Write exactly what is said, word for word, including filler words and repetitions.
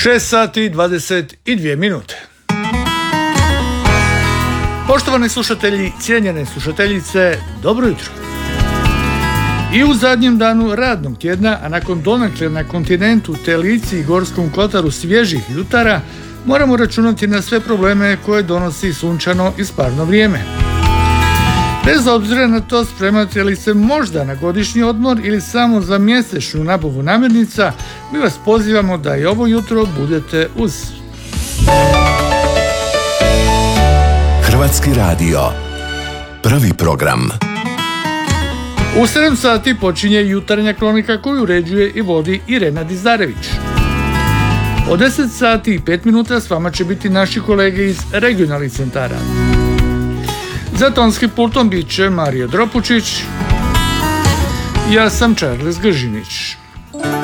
šest sati i dvadeset dvije minute. Poštovani slušatelji, cijenjene slušateljice, dobro jutro. I u zadnjem danu radnog tjedna, a nakon donekle na kontinentu, te Lici i Gorskom kotaru svježih jutara, moramo računati na sve probleme koje donosi sunčano i sparno vrijeme. Bez obzira na to, spremate li se možda na godišnji odmor ili samo za mjesečnu nabavu namirnica, mi vas pozivamo da i ovo jutro budete uz. Hrvatski radio, prvi program. U sedam sati počinje jutarnja kronika koju uređuje i vodi Irena Dizarević. Od deset sati i pet minuta s vama će biti naši kolege iz regionalnih centara. Za tonskim pultom bit će Mario Dropučić. Ja sam Charles Gržinić.